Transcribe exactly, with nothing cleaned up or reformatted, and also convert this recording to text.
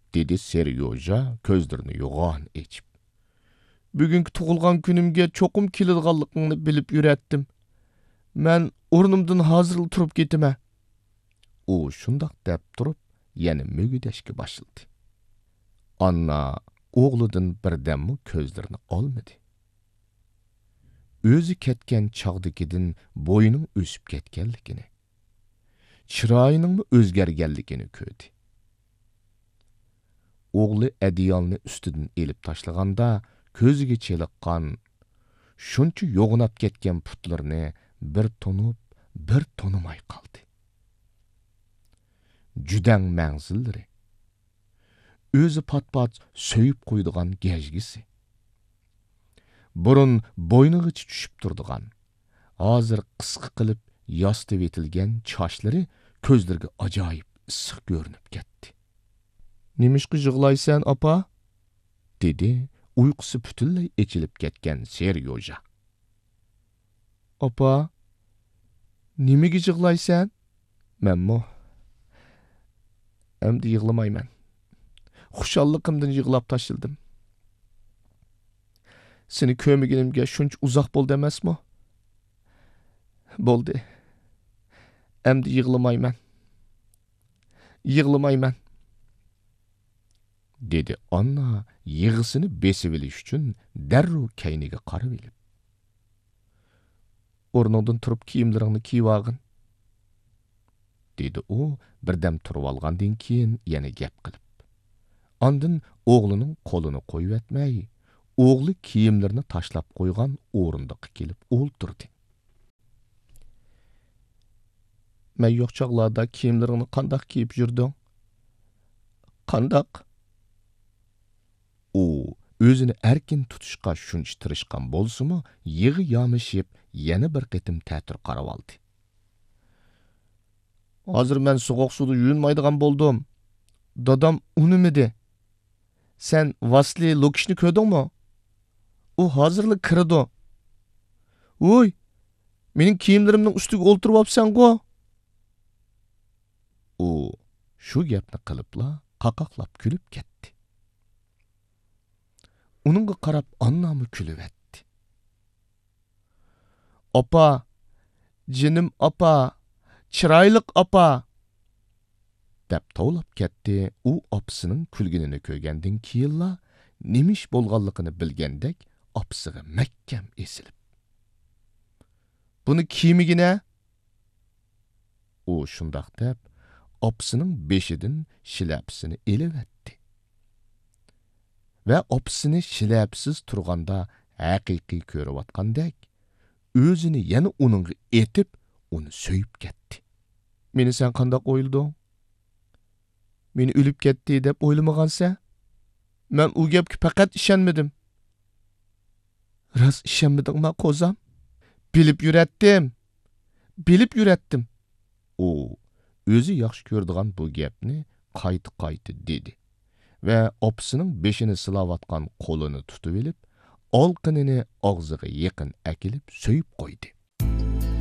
dedi Seryoja közlerini yoğan içip. Bugünkü tug'ilgan kunimga çoqum keladiganligingni bilib yuratdim. Men o'rnimdan hozir turib ketaman. U shundoq deb turib, yana mügüdeshga başladı. Anna o'g'lidan birdammi ko'zlarini olmadi. O'zi ketgan chog'dagidan bo'yining o'sib ketganligini, chiroyining o'zgarganligini ko'rdi. O'g'li adiyalni ustidan elib tashlaganda ko'ziga cheliqqan, shuncha yo'g'inab ketgan putlarni bir tonib, bir tonimay qoldi. Judang mangzillari, o'zi pat-pat so'yib qo'ydigan gejgisi, burun bo'ynigacha tushib turdigan, hozir qisqa qilib yostib etilgan chochlari ko'zlarga ajoyib issiq ko'rinib ketdi. "Nimishqa yig'laysan, opa?" dedi uyqusi butunlay echilib ketgan Seryoja. "Opa, nimaga yig'laysan?" "Menmi? Endi yig'lamayman. Xushalliqimdan yig'lab tashildim. Seni ko'migimga shuncha uzoq bo'ldi emasmi?" "Bo'ldi. Endi yig'lamayman. Yig'lamayman." dedi Anna yig'isini besib olish uchun darrov kayniga qarab elib. "O'rningdan turib kiyimlaringni kiyib olgin," dedi u birdam turib olgandan keyin yana gap qilib. Ondan o'g'lining qo'lini qo'yib etmay, o'g'li kiyimlarini tashlab qo'ygan o'rindiqqa kelib o'ltirdi. "Men yo'q chog'larda kiyimlaringni qandoq kiyib yurding?" "Qandoq?" U o'zini erkin tutishga shuncha tirishgan bo'lsa-mu, yig'i yomishib yana bir qitim ta'tir qarab oldi. "Hozir men sovuq suvda yuyunmaydigan bo'ldim. Dadam unimidi. Sen Vasli Lukishni ko'rdingmi? U hozirli kirdi. Voy, mening kiyimlarimning ustiga o'ltirib olibsan-ku." U shu gapni qilibla qaqaqlab kulib ketdi. Uningga qarab Annami kulib etdi. "Opa, jinim opa, chiroyliq opa," deb tovlab ketdi. U opasining kulginini ko'rgandan keyinla nimish bo'lganligini bilgandek opasiga mahkam esilib. "Buni kiyimigina?" U shundoq deb opasining beshidan shilapsini elib etdi. Va opasini shilapsiz turganda haqiqiy ko'rayotgandek, o'zini yana uningga etib, uni so'yib ketdi. "Meni sen qandoq o'ylading? Meni o'lib ketdi deb o'ylamagansan? Men u gapga faqat ishonmadim." "Rost ishonmadingmi, qo'zam? Bilib yuratdim. Bilib yuratdim." U o'zi yaxshi ko'rdigan bu gapni qayta-qayta dedi va opasining beshini silayotgan qo'lini tutib olib, olqinini og'ziga yaqin akilib so'yib qo'ydi.